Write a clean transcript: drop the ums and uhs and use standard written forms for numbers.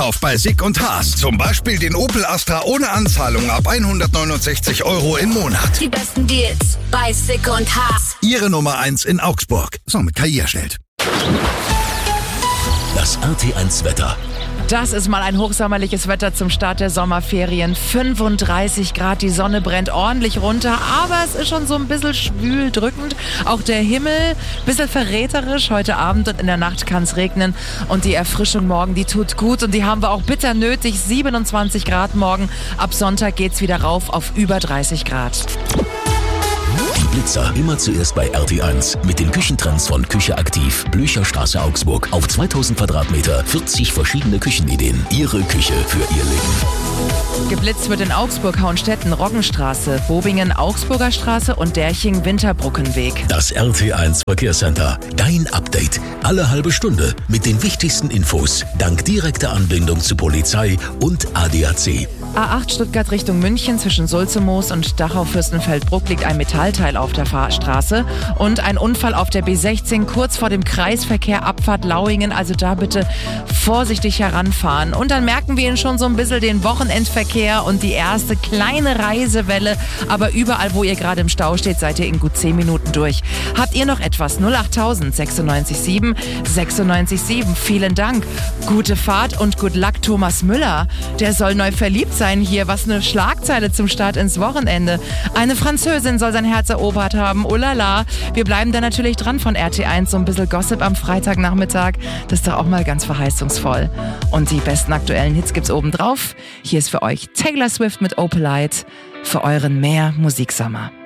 Einkauf bei Sick & Haas. Zum Beispiel den Opel Astra ohne Anzahlung ab 169 € im Monat. Die besten Deals bei Sick & Haas. Ihre Nummer 1 in Augsburg. So, mit KI erstellt. Das RT1 Wetter. Das ist mal ein hochsommerliches Wetter zum Start der Sommerferien. 35 Grad, die Sonne brennt ordentlich runter, aber es ist schon so ein bisschen schwül drückend. Auch der Himmel ein bisschen verräterisch. Heute Abend und in der Nacht kann es regnen und die Erfrischung morgen, die tut gut und die haben wir auch bitter nötig. 27 Grad morgen. Ab Sonntag geht's wieder rauf auf über 30 Grad. Die Blitzer immer zuerst bei RT1 mit den Küchentrends von Küche aktiv. Blücherstraße Augsburg. Auf 2000 Quadratmeter 40 verschiedene Küchenideen. Ihre Küche für Ihr Leben. Geblitzt wird in Augsburg, Hauenstetten, Roggenstraße, Bobingen, Augsburger Straße und Derching, Winterbrückenweg. Das RT1 Verkehrscenter. Dein Update. Alle halbe Stunde mit den wichtigsten Infos. Dank direkter Anbindung zu Polizei und ADAC. A8 Stuttgart Richtung München zwischen Sulzemoos und Dachau-Fürstenfeldbruck liegt ein Metallteil auf der Fahrstraße und ein Unfall auf der B16 kurz vor dem Kreisverkehr Abfahrt Lauingen. Also da bitte vorsichtig heranfahren. Und dann merken wir schon so ein bisschen den Wochenendverkehr und die erste kleine Reisewelle. Aber überall, wo ihr gerade im Stau steht, seid ihr in gut 10 Minuten durch. Habt ihr noch etwas? 08000 96 7 96 7. Vielen Dank. Gute Fahrt und good luck, Thomas Müller. Der soll neu verliebt sein hier. Was eine Schlagzeile zum Start ins Wochenende. Eine Französin soll sein Herz erobert haben. Oh la la. Wir bleiben da natürlich dran von RT1. So ein bisschen Gossip am Freitagnachmittag. Das ist doch auch mal ganz verheißungsvoll. Und die besten aktuellen Hits gibt's obendrauf. Hier ist für euch Taylor Swift mit Opelite für euren Mehr Musiksommer.